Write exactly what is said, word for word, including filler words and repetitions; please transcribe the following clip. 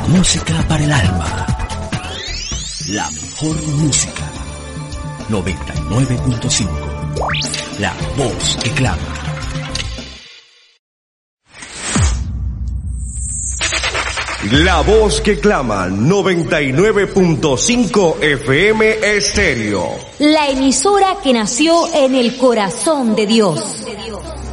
Música para el alma. La mejor música. noventa y nueve punto cinco. La voz que clama. La voz que clama, noventa y nueve punto cinco F M Estéreo. La emisora que nació en el corazón de Dios.